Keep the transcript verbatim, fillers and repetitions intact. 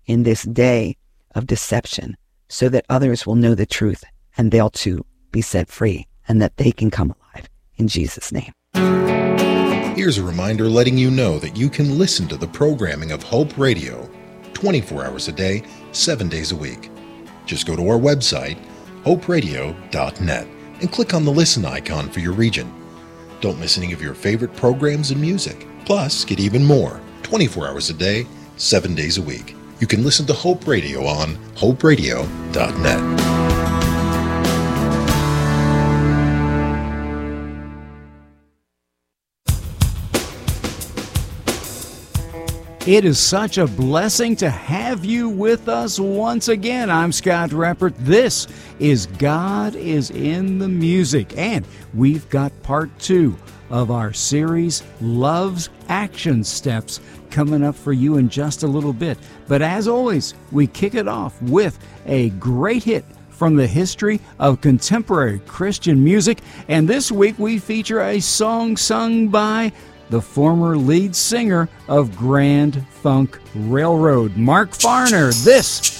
in this day of deception so that others will know the truth and they'll too be set free and that they can come alive in Jesus' name. Here's a reminder letting you know that you can listen to the programming of Hope Radio twenty-four hours a day, seven days a week. Just go to our website, hope radio dot net, and click on the listen icon for your region. Don't miss any of your favorite programs and music. Plus, get even more twenty-four hours a day, seven days a week. You can listen to Hope Radio on hope radio dot net. It is such a blessing to have you with us once again. I'm Scott Reppert. This is God is in the Music, and we've got part two of our series, Love's Action Steps, coming up for you in just a little bit. But as always, we kick it off with a great hit from the history of contemporary Christian music, and this week we feature a song sung by the former lead singer of Grand Funk Railroad, Mark Farner. This